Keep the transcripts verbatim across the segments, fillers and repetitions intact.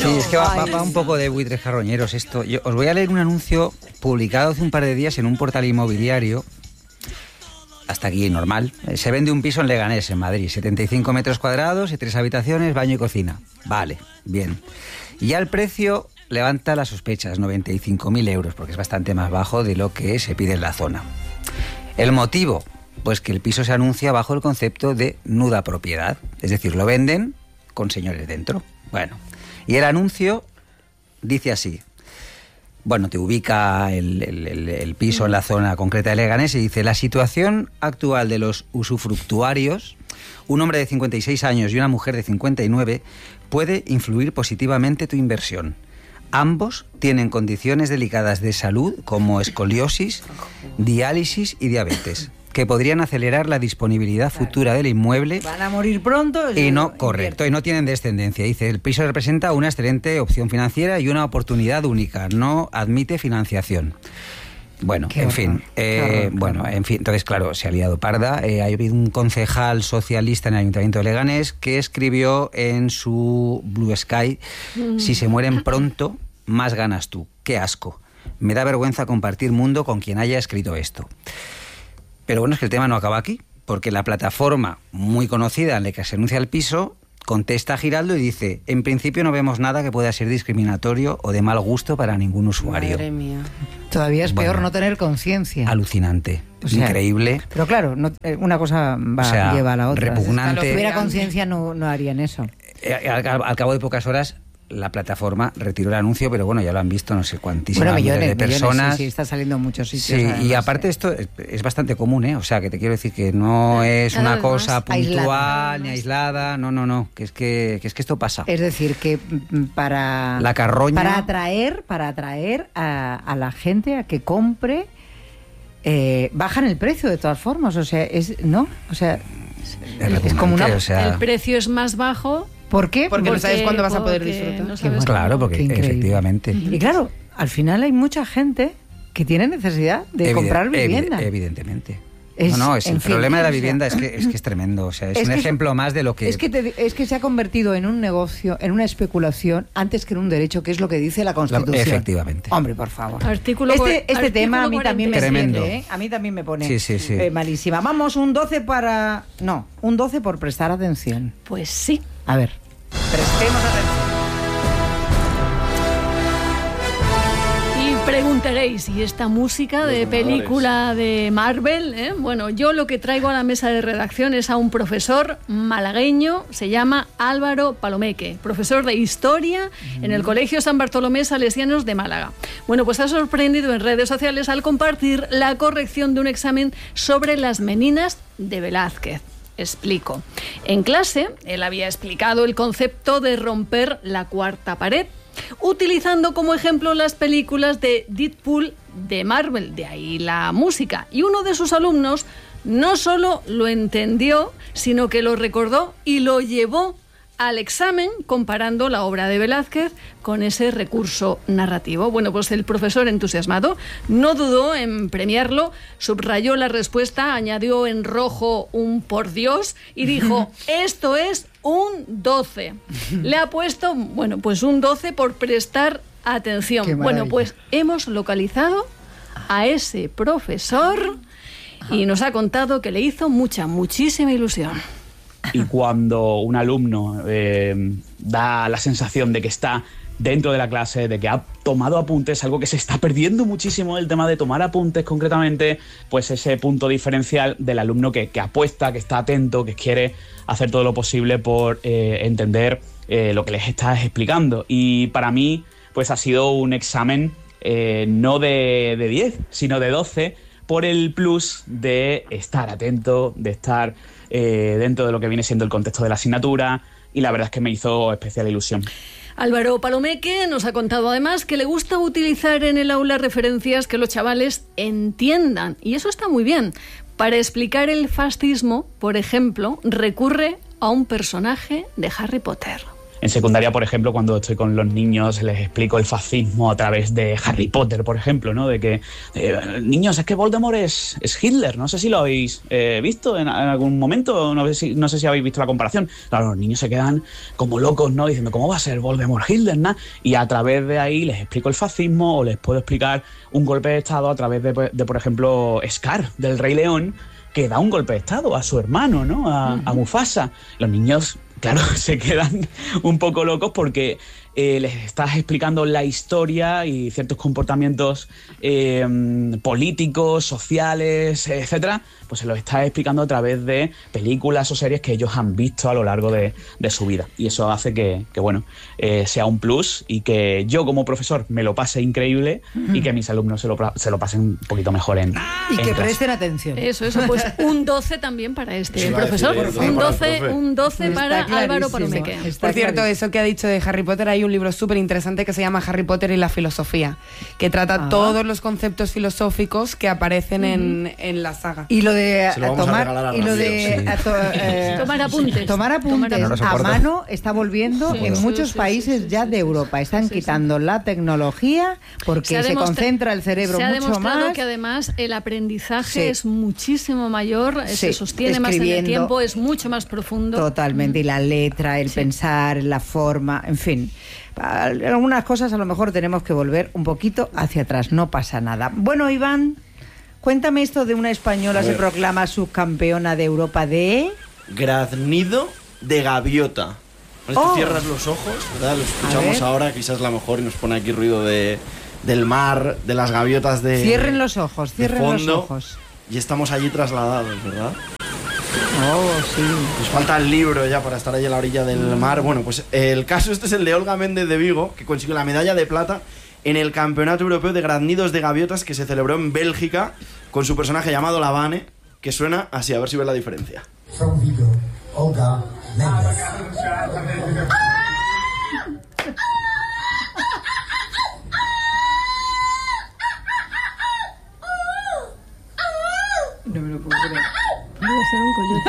Sí, es que va, va, va un poco de buitres carroñeros esto. Yo os voy a leer un anuncio publicado hace un par de días en un portal inmobiliario. Hasta aquí, normal. Se vende un piso en Leganés, en Madrid. setenta y cinco metros cuadrados y tres habitaciones, baño y cocina. Vale, bien. Y ya el precio levanta las sospechas, noventa y cinco mil euros, porque es bastante más bajo de lo que se pide en la zona. ¿El motivo? Pues que el piso se anuncia bajo el concepto de nuda propiedad. Es decir, lo venden con señores dentro. Bueno, y el anuncio dice así. Bueno, te ubica el, el, el, el piso en la zona concreta de Leganés y dice: la situación actual de los usufructuarios, un hombre de cincuenta y seis años y una mujer de cincuenta y nueve, puede influir positivamente tu inversión. Ambos tienen condiciones delicadas de salud como escoliosis, diálisis y diabetes, que podrían acelerar la disponibilidad futura del inmueble. Van a morir pronto. Y no, correcto, y no tienen descendencia. Dice, el piso representa una excelente opción financiera y una oportunidad única. No admite financiación. Bueno, Qué en horror, fin, eh, horror, bueno, en fin, entonces claro, se ha liado parda. Eh, ha habido un concejal socialista en el Ayuntamiento de Leganés que escribió en su Blue Sky: mm. si se mueren pronto, más ganas tú. Qué asco. Me da vergüenza compartir mundo con quien haya escrito esto. Pero bueno, es que el tema no acaba aquí, porque la plataforma muy conocida en la que se anuncia el piso contesta a Giraldo y dice: en principio no vemos nada que pueda ser discriminatorio o de mal gusto para ningún usuario. Madre mía. Todavía es bueno, peor no tener conciencia. Alucinante, o sea, increíble. Pero claro, no, una cosa va, o sea, lleva a la otra. Repugnante. Si tuviera conciencia no, no harían eso. Eh, al, al cabo de pocas horas la plataforma retiró el anuncio, pero bueno, ya lo han visto no sé cuantísimas bueno, millones, de personas. Millones, sí, sí, está saliendo en muchos sitios. Sí, además, y aparte eh. esto es, es bastante común, ¿eh? O sea, que te quiero decir que no es Cada una cosa puntual aislada. ni aislada, no, no, no, que es que, que es que esto pasa. Es decir, que para la carroña, para atraer, para atraer a, a la gente a que compre, eh, bajan el precio de todas formas, o sea, es no, o sea, es, es como una, o sea, el precio es más bajo. ¿Por qué? Porque, porque no sabes cuándo vas a poder porque disfrutar. No sabes claro, porque efectivamente. Y claro, al final hay mucha gente que tiene necesidad de Evident, comprar vivienda. Evidentemente. Es, no, no, es el fin, problema de la o sea, vivienda es que, es que es tremendo. O sea, es, es un que ejemplo es, más de lo que... Es que, te, es que se ha convertido en un negocio, en una especulación, antes que en un derecho, que es lo que dice la Constitución. La, efectivamente. Hombre, por favor. Artículo, este este artículo tema a mí también me Tremendo. siente, ¿eh? A mí también me pone sí, sí, sí. Eh, malísima. Vamos, un doce para... No, un doce por prestar atención. Pues sí. A ver, prestemos atención. Preguntaréis, ¿y esta música de película de Marvel? ¿eh? Bueno, yo lo que traigo a la mesa de redacción es a un profesor malagueño, se llama Álvaro Palomeque, profesor de Historia en el Colegio San Bartolomé Salesianos de Málaga. Bueno, pues ha sorprendido en redes sociales al compartir la corrección de un examen sobre las meninas de Velázquez. Explico. En clase, él había explicado el concepto de romper la cuarta pared, utilizando como ejemplo las películas de Deadpool de Marvel, de ahí la música. Y uno de sus alumnos no solo lo entendió, sino que lo recordó y lo llevó al examen comparando la obra de Velázquez con ese recurso narrativo. Bueno, pues el profesor, entusiasmado, no dudó en premiarlo, subrayó la respuesta, añadió en rojo un por Dios y dijo: esto es un doce. Le ha puesto, bueno, pues un doce por prestar atención. Bueno, pues hemos localizado a ese profesor y nos ha contado que le hizo mucha, muchísima ilusión. Y cuando un alumno eh, da la sensación de que está dentro de la clase, de que ha tomado apuntes, algo que se está perdiendo muchísimo, el tema de tomar apuntes concretamente, pues ese punto diferencial del alumno que, que apuesta, que está atento, que quiere hacer todo lo posible por eh, entender eh, lo que les estás explicando. Y para mí, pues ha sido un examen eh, no de, de diez, sino de doce, por el plus de estar atento, de estar eh, dentro de lo que viene siendo el contexto de la asignatura, y la verdad es que me hizo especial ilusión. Álvaro Palomeque nos ha contado además que le gusta utilizar en el aula referencias que los chavales entiendan, y eso está muy bien. Para explicar el fascismo, por ejemplo, recurre a un personaje de Harry Potter. En secundaria, por ejemplo, cuando estoy con los niños, les explico el fascismo a través de Harry Potter, por ejemplo, ¿no? De que, eh, niños, es que Voldemort es, es Hitler. No sé si lo habéis eh, visto en, en algún momento, no sé, si, no sé si habéis visto la comparación. Claro, los niños se quedan como locos, ¿no? Diciendo, ¿cómo va a ser Voldemort Hitler, ¿no? Y a través de ahí les explico el fascismo o les puedo explicar un golpe de estado a través de, de por ejemplo, Scar, del Rey León, que da un golpe de estado a su hermano, ¿no? A, uh-huh. a Mufasa. Los niños, claro, se quedan un poco locos porque eh, les estás explicando la historia y ciertos comportamientos eh, políticos, sociales, etcétera, pues se los estás explicando a través de películas o series que ellos han visto a lo largo de, de su vida. Y eso hace que, que bueno, eh, sea un plus y que yo como profesor me lo pase increíble mm. y que mis alumnos se lo, se lo pasen un poquito mejor en Y en que clase. Presten atención. Eso, eso, pues un doce también para este sí, profesor. Decir, un, para doce, profe. un doce para Álvaro Palomeque. Está Por cierto, clarísimo. eso que ha dicho de Harry Potter, hay un libro súper interesante que se llama Harry Potter y la filosofía, que trata Ah. todos los conceptos filosóficos que aparecen mm. en, en la saga. Y lo de Se lo vamos a tomar regalar a y lo Rocío, de sí. a to- eh, Tomar apuntes. Tomar apuntes No lo a soporto. mano está volviendo Sí, en sí, muchos sí, sí, países sí, ya sí, de sí, Europa. sí, Están sí, sí, quitando sí. la tecnología porque se, ha demostra- concentra el cerebro se ha mucho demostrado más. que además el aprendizaje Sí. es muchísimo mayor, Sí, se sostiene más en el escribiendo. tiempo, es mucho más profundo. Totalmente, y la letra, el Sí. pensar, la forma, en fin. Algunas cosas a lo mejor tenemos que volver un poquito hacia atrás, no pasa nada. Bueno, Iván, cuéntame esto de una española A se ver. proclama subcampeona de Europa de... Graznido de gaviota. Con esto Oh. cierras los ojos, ¿verdad? Lo ver. escuchamos ahora, quizás la mejor, y nos pone aquí ruido de, del mar, de las gaviotas de... Cierren los ojos, de cierren los fondo, ojos. Y estamos allí trasladados, ¿verdad? Oh, sí. Nos falta el libro ya para estar allí a la orilla del mar. Bueno, pues el caso este es el de Olga Méndez de Vigo, que consiguió la medalla de plata en el Campeonato Europeo de Graznidos de Gaviotas que se celebró en Bélgica con su personaje llamado Lavane, que suena así, a ver si ves la diferencia. From Vigo, Olga Méndez. No me lo puedo creer. Puede ser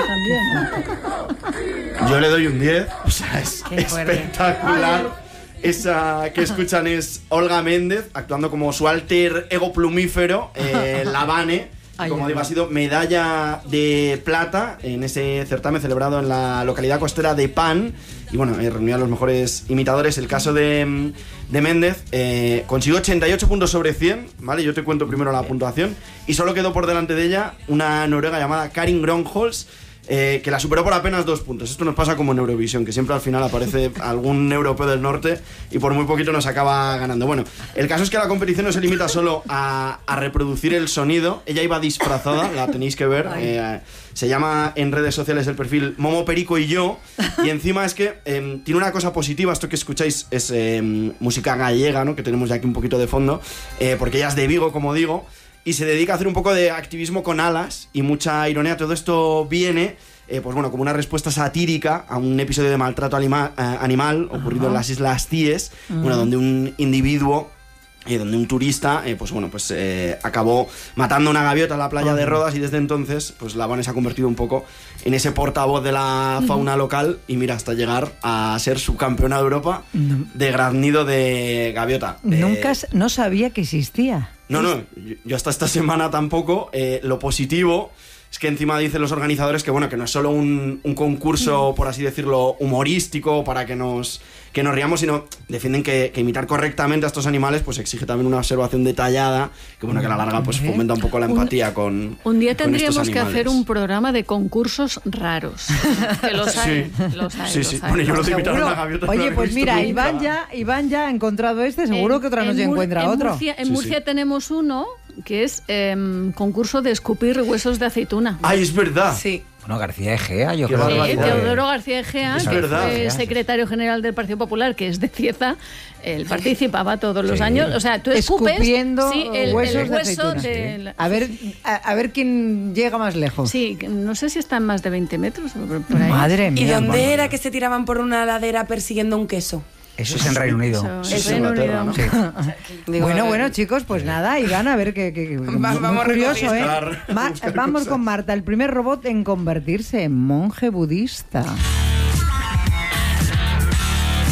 un coyote también. Yo le doy un diez, o sea, es Qué fuerte. espectacular. Esa que escuchan es Olga Méndez actuando como su alter ego plumífero, eh, Lavane. Ay, Como ay, digo, ay. ha sido medalla de plata en ese certamen celebrado en la localidad costera de Pan. Y bueno, eh, reunió a los mejores imitadores. El caso de, de Méndez eh, consiguió ochenta y ocho puntos sobre cien, ¿vale? Yo te cuento primero la puntuación. Y solo quedó por delante de ella una noruega llamada Karin Gronholz, eh, que la superó por apenas dos puntos. Esto nos pasa como en Eurovisión, que siempre al final aparece algún europeo del norte y por muy poquito nos acaba ganando. Bueno, el caso es que la competición no se limita solo a, a reproducir el sonido. Ella iba disfrazada, la tenéis que ver. Eh, se llama en redes sociales el perfil Momo Perico y yo. Y encima es que eh, tiene una cosa positiva. Esto que escucháis es eh, música gallega, ¿no? Que tenemos ya aquí un poquito de fondo, eh, porque ella es de Vigo, como digo, y se dedica a hacer un poco de activismo con alas y mucha ironía. Todo esto viene, eh, pues bueno, como una respuesta satírica a un episodio de maltrato anima- eh, animal ocurrido uh-huh. en las Islas Cíes, uh-huh. bueno, donde un individuo, eh, donde un turista, eh, pues bueno, pues eh, acabó matando una gaviota en la playa uh-huh. de Rodas, y desde entonces, pues Lavane se ha convertido un poco en ese portavoz de la fauna uh-huh. local, y mira, hasta llegar a ser subcampeona de Europa no. de graznido de gaviota. Nunca, Eh, no sabía que existía. No, no, yo hasta esta semana tampoco. Eh, lo positivo es que encima dicen los organizadores que bueno, que no es solo un, un concurso, por así decirlo, humorístico para que nos, que nos riamos, sino defienden que, que imitar correctamente a estos animales pues exige también una observación detallada, que bueno, que a la larga pues fomenta un poco la empatía con Un día con tendríamos estos que hacer animales. un programa de concursos raros. Que los hay, Sí. los hay, Sí, los sí. hay. Bueno, yo no te Seguro. invitaron a una gaviota. no Oye, lo he pues visto mira, nunca. Iván ya, Iván ya ha encontrado este, seguro En- que otra noche en Mur- encuentra en otro. Murcia, en Sí, Murcia sí. tenemos uno que es em, concurso de escupir huesos de aceituna. Ay, es verdad. Sí. Bueno, García Egea, yo Qué creo Sí, que... barbaridad. Teodoro García Egea, Es que verdad. fue secretario general del Partido Popular, que es de Cieza, él participaba todos los Sí. años. O sea, tú escupes Escupiendo sí, el, huesos el de hueso aceituna. de la- A ver, a, a ver quién llega más lejos. Sí, que no sé si está en más de veinte metros. Por por ahí. Madre mía. ¿Y dónde madre. era que se tiraban por una ladera persiguiendo un queso? Eso es en Reino Unido. Eso, Sí, en sí, Reino Inglaterra, Unido. ¿no? Digo, Bueno, eh, bueno, chicos, pues nada, Iván, a ver qué... qué- qué- muy vamos curioso, ¿eh? recogiendo. Ma- Buscar vamos cosas. con Marta, el primer robot en convertirse en monje budista.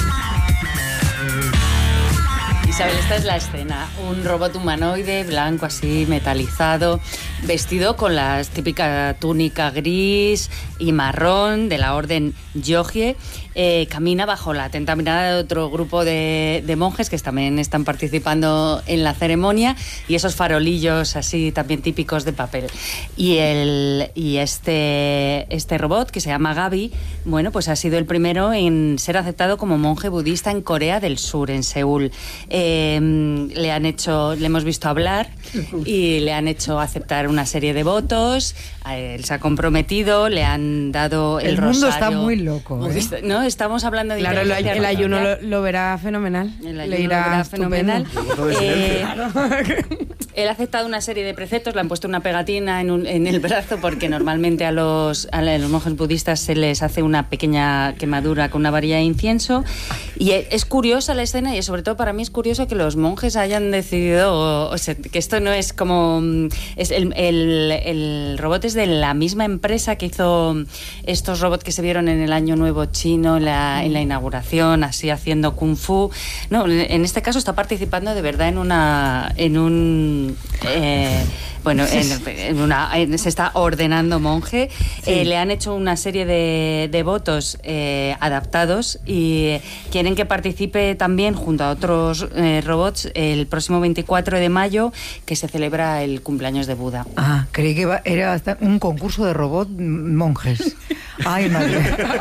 Isabel, esta es la escena. Un robot humanoide, blanco así, metalizado, vestido con la típica túnica gris y marrón de la orden Yogie, eh, camina bajo la atenta mirada de otro grupo de, de monjes que también están participando en la ceremonia, y esos farolillos así también típicos de papel. Y, el, y este, este robot, que se llama Gaby, bueno, pues ha sido el primero en ser aceptado como monje budista en Corea del Sur, en Seúl. Eh, le han hecho, le hemos visto hablar y le han hecho aceptar una serie de votos. Él se ha comprometido, le han dado el, el rosario. El mundo está muy loco, ¿eh? No, estamos hablando de claro, el, el ayuno lo, lo verá fenomenal. El ayuno le irá lo verá estupendo. fenomenal. Eh, él ha aceptado una serie de preceptos, le han puesto una pegatina en, un, en el brazo, porque normalmente a los, a los monjes budistas se les hace una pequeña quemadura con una varilla de incienso. Y es curiosa la escena, y sobre todo para mí es curioso que los monjes hayan decidido, o, o sea, que esto no es como... Es el, el, el robot es de la misma empresa que hizo estos robots que se vieron en el Año Nuevo chino, en la, en la inauguración, así haciendo kung fu. No, en este caso está participando de verdad en una... en un... Eh, bueno, en, en una, en, se está ordenando monje. Sí. Eh, le han hecho una serie de, de votos eh, adaptados, y quieren que participe también junto a otros eh, robots el próximo veinticuatro de mayo, que se celebra el cumpleaños de Buda. Ah, creí que iba, era hasta un concurso de robot monjes. Ay, madre.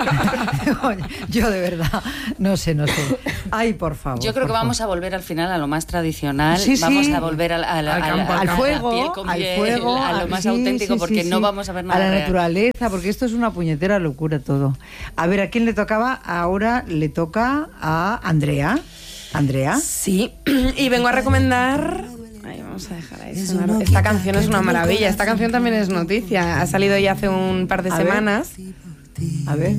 Yo de verdad, no sé, no sé. Ay, por favor. Yo creo que vamos favor. a volver al final a lo más tradicional. Sí, vamos sí. a volver al, al, al, al, al, al fuego, a, la piel con al piel, fuego, a lo más sí, auténtico, sí, porque sí, no sí. vamos a ver nada a la real. naturaleza, porque esto es una puñetera locura todo. A ver, ¿a quién le tocaba? Ahora le toca a Andrea. Andrea. Sí, y vengo a recomendar... Ay, vamos a dejar ahí sonar. Esta canción es una maravilla. Esta canción también es noticia. Ha salido ya hace un par de a semanas. Ver. A ver.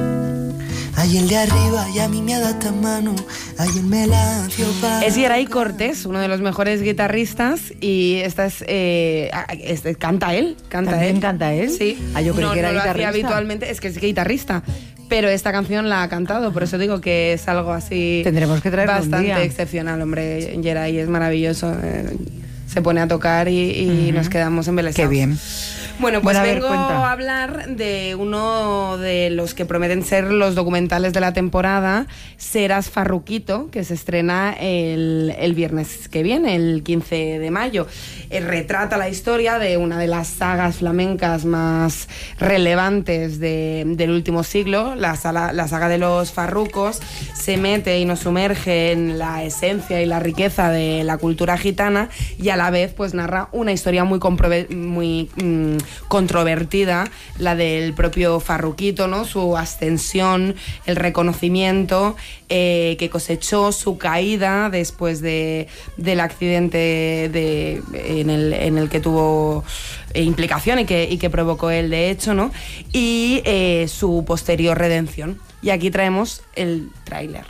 Ay, el de arriba y a mí me da esta mano. Ay, el melancio para... Es Yeray Cortés, uno de los mejores guitarristas, y esta es, eh, este, canta él, canta ¿También él. canta él? Sí. Ah, yo creí no, que era no lo guitarrista. hacía habitualmente, es que es guitarrista, pero esta canción la ha cantado, por eso digo que es algo así. Tendremos que traerlo bastante un día. excepcional, hombre. Yeray es maravilloso. Eh, se pone a tocar y, y uh-huh. nos quedamos embelesados. Qué bien. Bueno, pues bueno, a ver, vengo cuenta. a hablar de uno de los que prometen ser los documentales de la temporada, Serás Farruquito, que se estrena el, el viernes que viene, el quince de mayo. Eh, retrata la historia de una de las sagas flamencas más relevantes de, del último siglo, la, sala, la saga de los farrucos. Se mete y nos sumerge en la esencia y la riqueza de la cultura gitana, y a la vez pues narra una historia muy, comprove- muy mmm, controvertida, la del propio Farruquito, ¿no? Su ascensión, el reconocimiento eh, que cosechó, su caída después de, del accidente de, en, el, en el que tuvo eh, implicación y que, y que provocó él, de hecho, ¿no? Y eh, su posterior redención. Y aquí traemos el tráiler.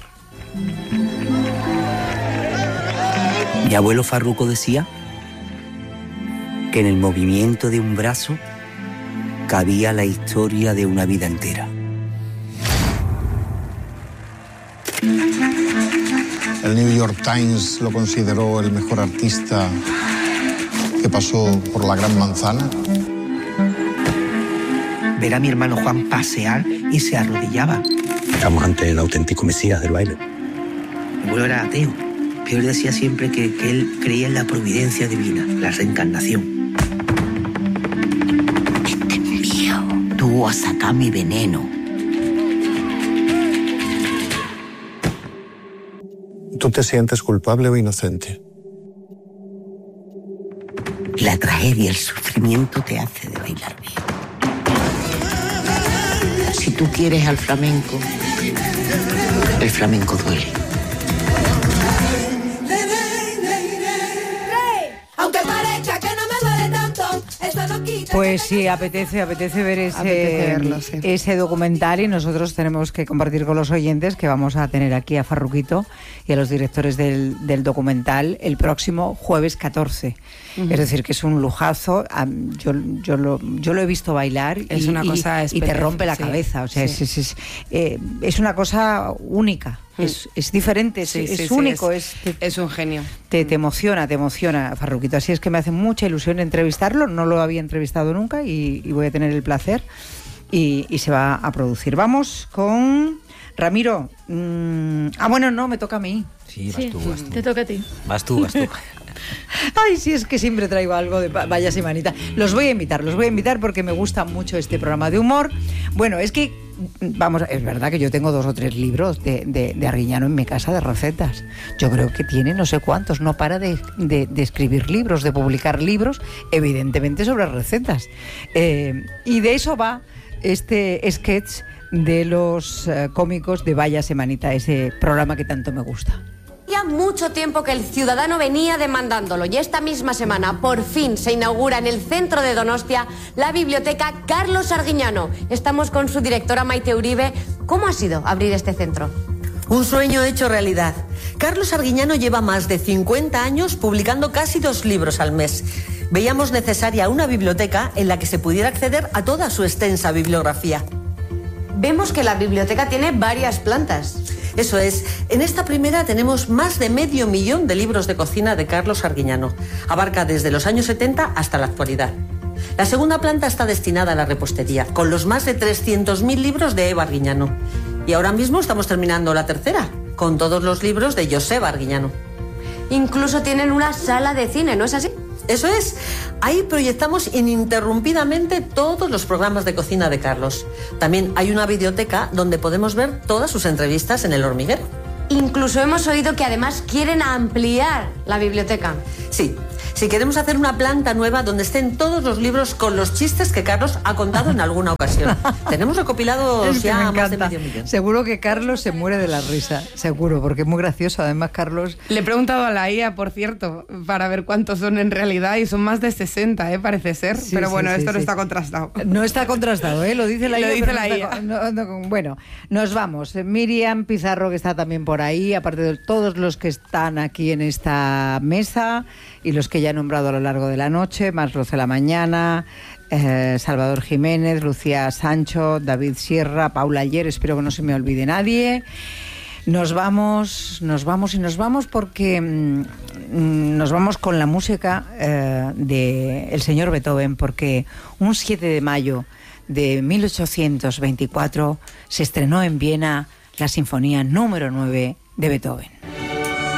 Mi abuelo Farruco decía que en el movimiento de un brazo cabía la historia de una vida entera. El New York Times lo consideró el mejor artista que pasó por la Gran Manzana. Ver a mi hermano Juan pasear y se arrodillaba. Estamos ante el auténtico mesías del baile. Mi abuelo era ateo, pero él decía siempre que, que él creía en la providencia divina, la reencarnación. Tú a sacar mi veneno. ¿Tú te sientes culpable o inocente? La tragedia, el sufrimiento te hace de bailar bien. Si tú quieres al flamenco, el flamenco duele. Pues sí, apetece, apetece ver ese, apetece verlo, sí. ese documental, y nosotros tenemos que compartir con los oyentes que vamos a tener aquí a Farruquito y a los directores del, del documental el próximo jueves catorce. Uh-huh. Es decir, que es un lujazo. Yo, yo, lo, yo lo he visto bailar es y, una cosa y, y te rompe la sí, cabeza. O sea, sí. es, es, es, eh, es una cosa única. Es, es diferente, es, Sí, es sí, sí, único, es, es, te, es un genio. Te, te emociona, te emociona, Farruquito. Así es que me hace mucha ilusión entrevistarlo. No lo había entrevistado nunca y, y voy a tener el placer. Y, y se va a producir. Vamos con Ramiro. Mm, ah, bueno, no, me toca a mí. Sí, vas Sí, tú, vas tú. te toca a ti. Vas tú, vas tú. Ay, sí, es que siempre traigo algo de va- vaya semanita. Los voy a invitar, los voy a invitar porque me gusta mucho este programa de humor. Bueno, es que, vamos, es verdad que yo tengo dos o tres libros de, de, de Arguiñano en mi casa de recetas. Yo creo que tiene no sé cuántos, no para de, de, de escribir libros, de publicar libros, evidentemente sobre recetas. Eh, y de eso va este sketch de los eh, cómicos de Vaya Semanita, ese programa que tanto me gusta. Ya mucho tiempo que el ciudadano venía demandándolo y esta misma semana por fin se inaugura en el centro de Donostia la biblioteca Carlos Arguiñano. Estamos con su directora Maite Uribe. ¿Cómo ha sido abrir este centro? Un sueño hecho realidad. Carlos Arguiñano lleva más de cincuenta años publicando casi dos libros al mes. Veíamos necesaria una biblioteca en la que se pudiera acceder a toda su extensa bibliografía. Vemos que la biblioteca tiene varias plantas. Eso es, en esta primera tenemos más de medio millón de libros de cocina de Carlos Arguiñano. Abarca desde los años setenta hasta la actualidad. La segunda planta está destinada a la repostería, con los más de trescientos mil libros de Eva Arguiñano. Y ahora mismo estamos terminando la tercera, con todos los libros de Joseba Arguiñano. Incluso tienen una sala de cine, ¿no es así? Eso es, ahí proyectamos ininterrumpidamente todos los programas de cocina de Carlos. También hay una videoteca donde podemos ver todas sus entrevistas en El Hormiguero. Incluso hemos oído que además quieren ampliar la biblioteca. Sí, si queremos hacer una planta nueva donde estén todos los libros con los chistes que Carlos ha contado en alguna ocasión. Tenemos recopilados Es que ya me más de encanta. medio millón. Seguro que Carlos se muere de la risa, seguro, porque es muy gracioso. Además, Carlos... Le he preguntado a la I A, por cierto, para ver cuántos son en realidad y son más de sesenta, ¿eh? Parece ser. Sí, pero sí, bueno, sí, esto no sí. está contrastado. No está contrastado, ¿eh? Lo dice la Lo I A. dice pero la no I A. está- no- no- bueno, nos vamos. Miriam Pizarro, que está también por ahí, aparte de todos los que están aquí en esta mesa y los que ya he nombrado a lo largo de la noche, más los de la mañana, eh, Salvador Jiménez, Lucía Sancho, David Sierra, Paula Ayer, espero que no se me olvide nadie. Nos vamos, nos vamos y nos vamos porque mm, mm, nos vamos con la música eh, de el señor Beethoven, porque un siete de mayo de mil ochocientos veinticuatro se estrenó en Viena la Sinfonía número nueve de Beethoven.